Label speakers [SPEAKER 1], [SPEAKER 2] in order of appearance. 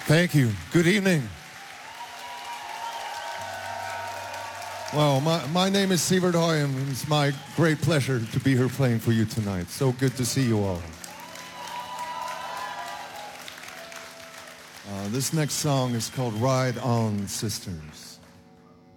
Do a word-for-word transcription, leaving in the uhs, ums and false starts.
[SPEAKER 1] Thank you. Good evening. Well, my, my name is Sivert Høyem, and it's my great pleasure to be here playing for you tonight. So good to see you all. Uh, this next song is called Ride On, Sisters.